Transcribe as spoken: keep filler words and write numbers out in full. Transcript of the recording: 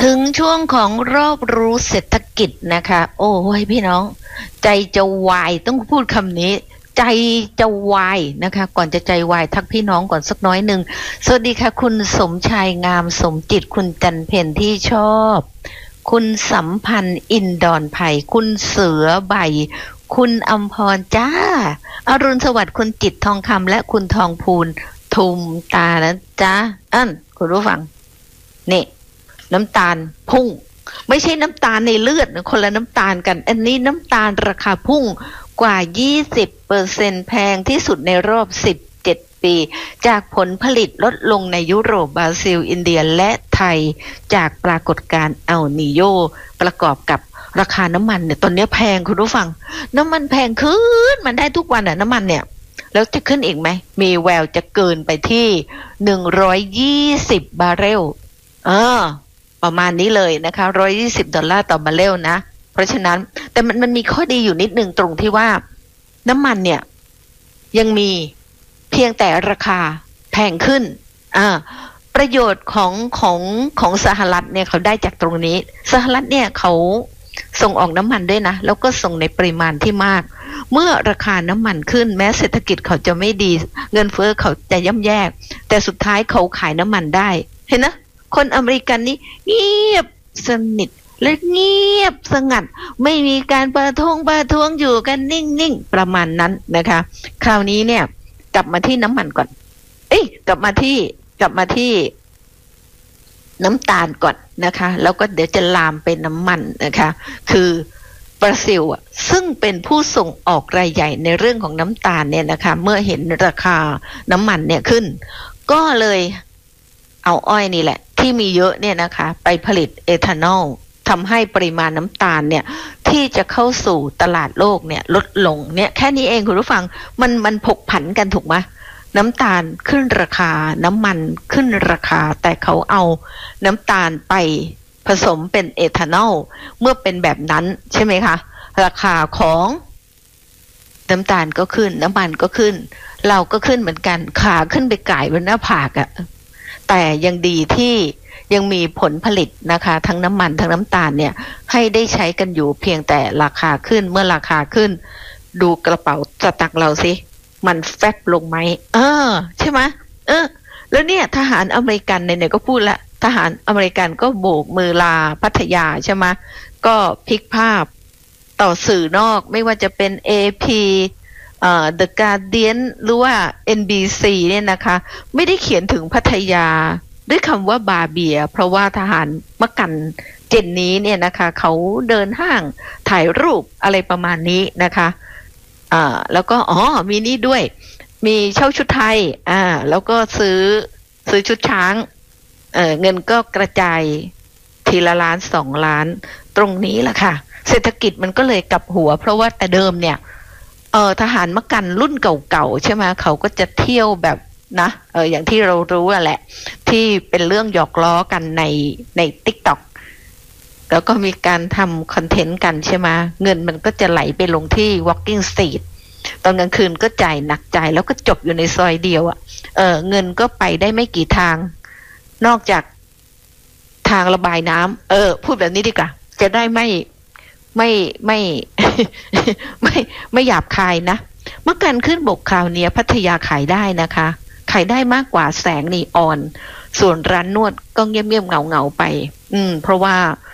ถึงช่วงของรอบรู้เศรษฐกิจนะคะโอ้ยพี่น้องใจจะวายต้องพูดคำนี้ใจจะวายนะคะก่อนจะใจวายทักพี่น้องก่อนสักน้อยหนึ่งสวัสดีค่ะคุณสมชายงามสมจิตคุณจันเพ็ญที่ชอบคุณสัมพันธ์อินดอนไผ่คุณเสือใบคุณอมพรจ้าอรุณสวัสดิ์คุณจิตทองคำและคุณทองพูนทุมตานะจ้าอันคุณรู้ฟังนี่น้ำตาลพุ่งไม่ใช่น้ำตาลในเลือดนะคนละน้ำตาลกันอันนี้น้ำตาลราคาพุ่งกว่า ยี่สิบเปอร์เซ็นต์ แพงที่สุดในรอบสิบเจ็ดปีจากผลผลิตลดลงในยุโรปบราซิลอินเดียและไทยจากปรากฏการณ์เอลนีโญประกอบกับราคาน้ำมันเนี่ยตอนนี้แพงคุณผู้ฟังน้ำมันแพงขึ้นมันได้ทุกวันอ่ะน้ำมันเนี่ยแล้วจะขึ้นอีกไหมมีแววจะเกินไปที่หนึ่งร้อยยี่สิบบาร์เรลเออประมาณนี้เลยนะคะหนึ่งร้อยยี่สิบดอลลาร์ต่อบาร์เรลนะเพราะฉะนั้นแต่มันมันมีข้อดีอยู่นิดนึงตรงที่ว่าน้ำมันเนี่ยยังมีเพียงแต่ราคาแพงขึ้นอ่าประโยชน์ของของของสหรัฐเนี่ยเขาได้จากตรงนี้สหรัฐเนี่ยเขาส่งออกน้ำมันด้วยนะแล้วก็ส่งในปริมาณที่มากเมื่อราคาน้ำมันขึ้นแม้เศรษฐกิจเขาจะไม่ดีเงินเฟ้อเขาจะย่ำแย่แต่สุดท้ายเขาขายน้ำมันได้เห็นนะคนอเมริกันนี่เงียบสนิทและเงียบสงัดไม่มีการประท้วงประท้วงอยู่กันนิ่งๆประมาณนั้นนะคะคราวนี้เนี่ยกลับมาที่น้ำมันก่อนเอ้ยกลับมาที่กลับมาที่น้ำตาลก่อนนะคะแล้วก็เดี๋ยวจะลามไปน้ำมันนะคะคือบราซิลอ่ะซึ่งเป็นผู้ส่งออกรายใหญ่ในเรื่องของน้ำตาลเนี่ยนะคะเมื่อเห็นราคาน้ำมันเนี่ยขึ้นก็เลยเอาอ้อยนี่แหละที่มีเยอะเนี่ยนะคะไปผลิตเอทานอลทำให้ปริมาณน้ำตาลเนี่ยที่จะเข้าสู่ตลาดโลกเนี่ยลดลงเนี่ยแค่นี้เองคุณผู้ฟังมันมันผกผันกันถูกไหมน้ำตาลขึ้นราคาน้ำมันขึ้นราคาแต่เขาเอาน้ำตาลไปผสมเป็นเอทานอลเมื่อเป็นแบบนั้นใช่ไหมคะราคาของน้ำตาลก็ขึ้นน้ำมันก็ขึ้นเราก็ขึ้นเหมือนกันขาขึ้นไปไก่บนหน้าผากอะแต่ยังดีที่ยังมีผลผลิตนะคะทั้งน้ำมันทั้งน้ำตาลเนี่ยให้ได้ใช้กันอยู่เพียงแต่ราคาขึ้นเมื่อราคาขึ้นดูกระเป๋าสตางค์เราสิมันแฟบลงไหมเออใช่ไหมเออแล้วเนี่ยทหารอเมริกันไหนๆก็พูดละทหารอเมริกันก็โบกมือลาพัทยาใช่ไหมก็พลิกภาพต่อสื่อนอกไม่ว่าจะเป็น เอ พี เอ่อ The Guardian หรือว่า เอ็น บี ซี เนี่ยนะคะไม่ได้เขียนถึงพัทยาด้วยคำว่าบาเบียเพราะว่าทหารมะกันเจนนี้เนี่ยนะคะเขาเดินห้างถ่ายรูปอะไรประมาณนี้นะคะอ่าแล้วก็อ๋อมีนี่ด้วยมีเช่าชุดไทยอ่าแล้วก็ซื้อซื้อชุดช้างเอ่อเงินก็กระจายทีละล้านสองล้านตรงนี้แหละค่ะเศรษฐกิจมันก็เลยกลับหัวเพราะว่าแต่เดิมเนี่ยเออทหารมะกันรุ่นเก่าๆใช่ไหมเขาก็จะเที่ยวแบบนะเอออย่างที่เรารู้แหละที่เป็นเรื่องหยอกล้อกันในใน TikTok แล้วก็มีการทำคอนเทนต์กันใช่ไหมเงินมันก็จะไหลไปลงที่ Walking Street ตอนกลางคืนก็จ่ายหนักจ่ายแล้วก็จบอยู่ในซอยเดียวอ่ะเออเงินก็ไปได้ไม่กี่ทางนอกจากทางระบายน้ำเออพูดแบบนี้ดีกว่าจะได้ไม่ไม่ไม่ ไม่ไม่หยาบคายนะเมื่อการขึ้นบกคราวนี้พัทยาขายได้นะคะขายได้มากกว่าแสงนีออนส่วนร้านนวดก็เงียบๆเหงาๆไปอืมเพราะว่า